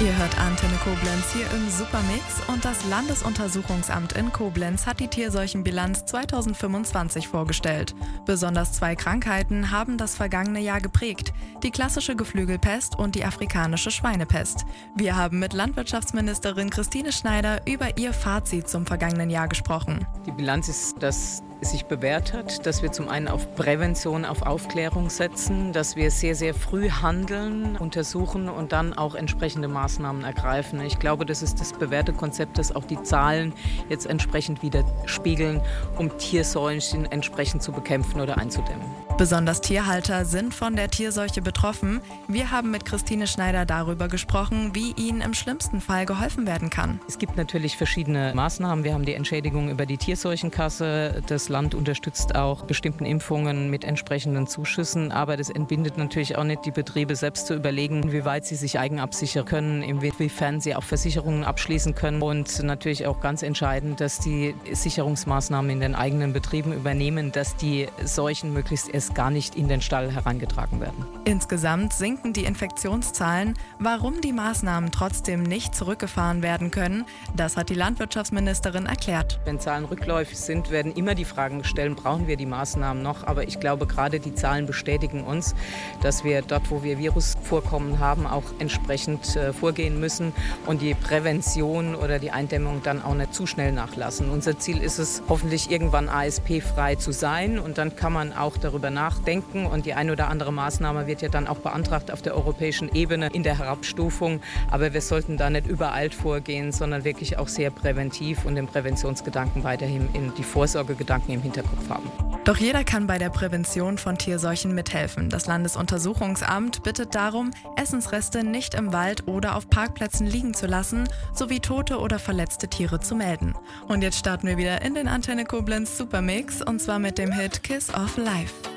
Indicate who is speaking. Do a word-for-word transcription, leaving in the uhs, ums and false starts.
Speaker 1: Ihr hört Antenne Koblenz hier im Supermix und das Landesuntersuchungsamt in Koblenz hat die Tierseuchenbilanz zweitausendfünfundzwanzig vorgestellt. Besonders zwei Krankheiten haben das vergangene Jahr geprägt: die klassische Geflügelpest und die afrikanische Schweinepest. Wir haben mit Landwirtschaftsministerin Christine Schneider über ihr Fazit zum vergangenen Jahr gesprochen.
Speaker 2: Die Bilanz ist, dass es sich bewährt hat, dass wir zum einen auf Prävention, auf Aufklärung setzen, dass wir sehr, sehr früh handeln, untersuchen und dann auch entsprechende Maßnahmen ergreifen. Ich glaube, das ist das bewährte Konzept, das auch die Zahlen jetzt entsprechend widerspiegeln, um Tierseuchen entsprechend zu bekämpfen oder einzudämmen.
Speaker 1: Besonders Tierhalter sind von der Tierseuche betroffen. Wir haben mit Christine Schneider darüber gesprochen, wie ihnen im schlimmsten Fall geholfen werden kann.
Speaker 2: Es gibt natürlich verschiedene Maßnahmen. Wir haben die Entschädigung über die Tierseuchenkasse. Das Land unterstützt auch bestimmten Impfungen mit entsprechenden Zuschüssen. Aber das entbindet natürlich auch nicht die Betriebe selbst zu überlegen, inwieweit sie sich eigenabsichern können, inwiefern sie auch Versicherungen abschließen können. Und natürlich auch ganz entscheidend, dass die Sicherungsmaßnahmen in den eigenen Betrieben übernehmen, dass die Seuchen möglichst erst gar nicht in den Stall herangetragen werden.
Speaker 1: Insgesamt sinken die Infektionszahlen. Warum die Maßnahmen trotzdem nicht zurückgefahren werden können, das hat die Landwirtschaftsministerin erklärt.
Speaker 2: Wenn Zahlen rückläufig sind, werden immer die Fragen gestellt, brauchen wir die Maßnahmen noch? Aber ich glaube, gerade die Zahlen bestätigen uns, dass wir dort, wo wir Virusvorkommen haben, auch entsprechend äh, vorgehen müssen und die Prävention oder die Eindämmung dann auch nicht zu schnell nachlassen. Unser Ziel ist es, hoffentlich irgendwann A S P-frei zu sein, und dann kann man auch darüber nachdenken, und die eine oder andere Maßnahme wird ja dann auch beantragt auf der europäischen Ebene in der Herabstufung. Aber wir sollten da nicht übereilt vorgehen, sondern wirklich auch sehr präventiv und den Präventionsgedanken weiterhin in die Vorsorgegedanken im Hinterkopf haben.
Speaker 1: Doch jeder kann bei der Prävention von Tierseuchen mithelfen. Das Landesuntersuchungsamt bittet darum, Essensreste nicht im Wald oder auf Parkplätzen liegen zu lassen, sowie tote oder verletzte Tiere zu melden. Und jetzt starten wir wieder in den Antenne Koblenz Supermix, und zwar mit dem Hit Kiss of Life.